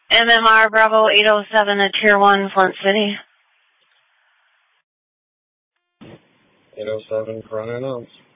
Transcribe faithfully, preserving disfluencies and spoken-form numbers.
M M R Bravo eight oh seven to Tier one, Flint City. eight oh seven, front and out.